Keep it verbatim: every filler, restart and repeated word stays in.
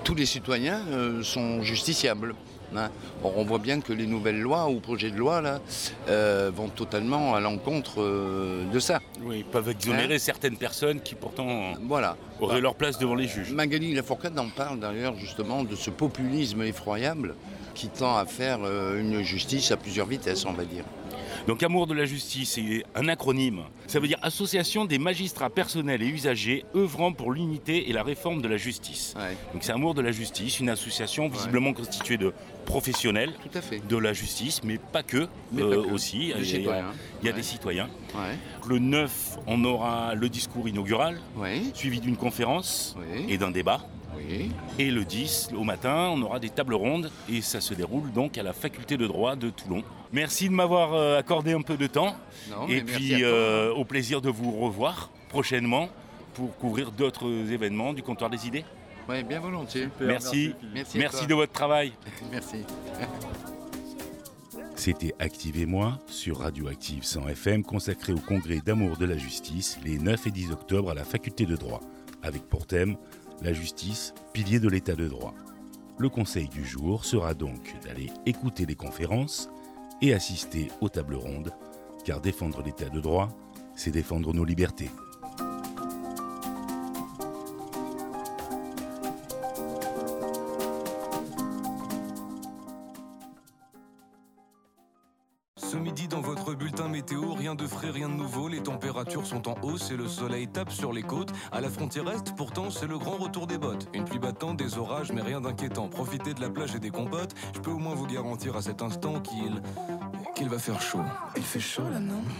tous les citoyens euh, sont justiciables. Hein. Or, on voit bien que les nouvelles lois ou projets de loi là, euh, vont totalement à l'encontre euh, de ça. Oui, ils peuvent exonérer Hein certaines personnes qui pourtant voilà. auraient leur place devant les juges. Magali Lafourcade en parle d'ailleurs justement de ce populisme effroyable qui tend à faire euh, une justice à plusieurs vitesses, on va dire. Donc Amour de la justice, c'est un acronyme. Ça veut dire Association des magistrats personnels et usagers œuvrant pour l'unité et la réforme de la justice. Ouais. Donc c'est Amour de la justice, une association visiblement ouais. constituée de professionnels Tout à fait. de la justice, mais pas que, mais euh, pas que. aussi. Des il y a, citoyens. il y a ouais. des citoyens. Ouais. Le neuf, on aura le discours inaugural, ouais. suivi d'une conférence ouais. et d'un débat. Oui. Et le dix, au matin, on aura des tables rondes et ça se déroule donc à la faculté de droit de Toulon. Merci de m'avoir accordé un peu de temps non, et puis euh, au plaisir de vous revoir prochainement pour couvrir d'autres événements du comptoir des idées. Oui, bien volontiers. Super, merci, merci, merci de votre travail. Merci. C'était Active et moi sur Radioactive cent F M consacré au congrès d'Amour de la justice les neuf et dix octobre à la faculté de droit avec pour thème la justice, pilier de l'état de droit. Le conseil du jour sera donc d'aller écouter les conférences et assister aux tables rondes, car défendre l'état de droit, c'est défendre nos libertés. Ce midi dans votre bulletin météo, rien de frais, rien de nouveau, les températures sont en hausse et le soleil tape sur les côtes. À la frontière est, pourtant, c'est le grand retour des bottes. Une pluie battante, des orages, mais rien d'inquiétant. Profitez de la plage et des compotes, je peux au moins vous garantir à cet instant qu'il... qu'il va faire chaud. Il fait chaud là, non ?